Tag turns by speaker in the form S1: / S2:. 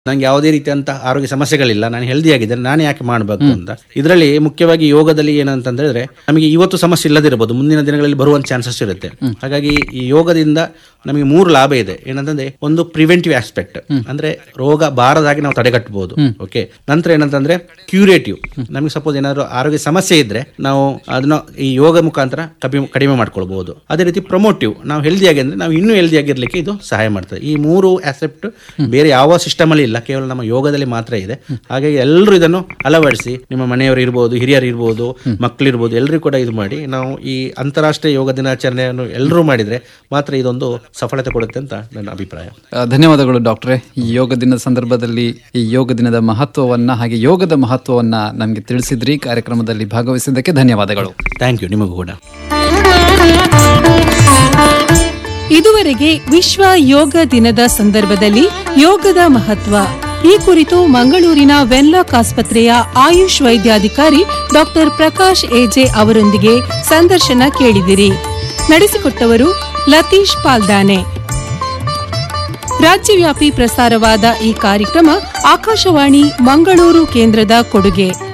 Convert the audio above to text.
S1: ನಂಗೆ ಯಾವುದೇ ರೀತಿಯಂತ ಆರೋಗ್ಯ ಸಮಸ್ಯೆಗಳಿಲ್ಲ, ನಾನು ಹೆಲ್ದಿ ಆಗಿದ್ದೇನೆ, ನಾನು ಯಾಕೆ ಮಾಡಬೇಕು ಅಂತ. ಇದರಲ್ಲಿ ಮುಖ್ಯವಾಗಿ ಯೋಗದಲ್ಲಿ ಏನಂತ ಹೇಳಿದ್ರೆ ನಮಗೆ ಇವತ್ತು ಸಮಸ್ಯೆ ಇಲ್ಲದಿರಬಹುದು, ಮುಂದಿನ ದಿನಗಳಲ್ಲಿ ಬರುವಂತ ಚಾನ್ಸಸ್ ಇರುತ್ತೆ. ಹಾಗಾಗಿ ಈ ಯೋಗದಿಂದ ನಮಗೆ 3 ಲಾಭ ಇದೆ. ಏನಂತಂದ್ರೆ ಒಂದು ಪ್ರಿವೆಂಟಿವ್ ಆಸ್ಪೆಕ್ಟ್, ಅಂದ್ರೆ ರೋಗ ಬಾರದಾಗಿ ನಾವು ತಡೆಗಟ್ಟಬಹುದು. ಓಕೆ. ನಂತರ ಏನಂತಂದ್ರೆ ಕ್ಯೂರೇಟಿವ್, ನಮಗೆ ಸಪೋಸ್ ಏನಾದ್ರು ಆರೋಗ್ಯ ಸಮಸ್ಯೆ ಇದ್ರೆ ನಾವು ಅದನ್ನ ಈ ಯೋಗ ಮುಖಾಂತರ ಕಡಿಮೆ ಮಾಡ್ಕೊಳ್ಬಹುದು. ಅದೇ ರೀತಿ ಪ್ರಮೋಟಿವ್, ನಾವು ಹೆಲ್ದಿ ಆಗಿ ಅಂದ್ರೆ ನಾವು ಇನ್ನೂ ಹೆಲ್ದಿ ಆಗಿರ್ಲಿಕ್ಕೆ ಇದು ಸಹಾಯ ಮಾಡ್ತದೆ. ಈ 3 ಆಸ್ಪೆಕ್ಟ್ ಬೇರೆ ಯಾವ ಸಿಸ್ಟಮ್ ಅಲ್ಲಿ ಇಲ್ಲ, ಕೇವಲ ನಮ್ಮ ಯೋಗದಲ್ಲಿ ಮಾತ್ರ ಇದೆ. ಹಾಗಾಗಿ ಎಲ್ಲರೂ ಇದನ್ನು ಅಳವಡಿಸಿ, ನಿಮ್ಮ ಮನೆಯವರು ಇರ್ಬೋದು, ಹಿರಿಯರು ಇರ್ಬೋದು, ಮಕ್ಕಳಿರ್ಬೋದು, ಎಲ್ಲರೂ ಕೂಡ ಇದು ಮಾಡಿ ನಾವು ಈ ಅಂತಾರಾಷ್ಟ್ರೀಯ ಯೋಗ ದಿನಾಚರಣೆಯನ್ನು ಎಲ್ಲರೂ ಮಾಡಿದ್ರೆ ಮಾತ್ರ ಇದೊಂದು ಸಫಲತೆ ಕೊಡುತ್ತೆ ಅಂತ ನನ್ನ ಅಭಿಪ್ರಾಯ.
S2: ಧನ್ಯವಾದಗಳು ಡಾಕ್ಟ್ರೇ. ಈ ಯೋಗ ದಿನದ ಸಂದರ್ಭದಲ್ಲಿ ಈ ಯೋಗ ದಿನದ ಮಹತ್ವವನ್ನ ಹಾಗೆ ಯೋಗದ ಮಹತ್ವವನ್ನ ನಮಗೆ ತಿಳಿಸಿದ್ರಿ. ಕಾರ್ಯಕ್ರಮದಲ್ಲಿ ಭಾಗವಹಿಸಿದ್ದಕ್ಕೆ ಧನ್ಯವಾದಗಳು.
S1: Thank you. ನಿಮಗೂ ಕೂಡ.
S3: ಇದುವರೆಗೆ ವಿಶ್ವ ಯೋಗ ದಿನದ ಸಂದರ್ಭದಲ್ಲಿ ಯೋಗದ ಮಹತ್ವ ಈ ಕುರಿತು ಮಂಗಳೂರಿನ ವೆನ್ಲಾಕ್ ಆಸ್ಪತ್ರೆಯ ಆಯುಷ್ ವೈದ್ಯಾಧಿಕಾರಿ ಡಾಕ್ಟರ್ ಪ್ರಕಾಶ್ ಎಜೆ ಅವರೊಂದಿಗೆ ಸಂದರ್ಶನ ಕೇಳಿದಿರಿ. ನಡೆಸಿಕೊಟ್ಟವರು ಲತೀಶ್ ಪಾಲ್ದಾನೆ. ರಾಜ್ಯವ್ಯಾಪಿ ಪ್ರಸಾರವಾದ ಈ ಕಾರ್ಯಕ್ರಮ ಆಕಾಶವಾಣಿ ಮಂಗಳೂರು ಕೇಂದ್ರದ ಕೊಡುಗೆ.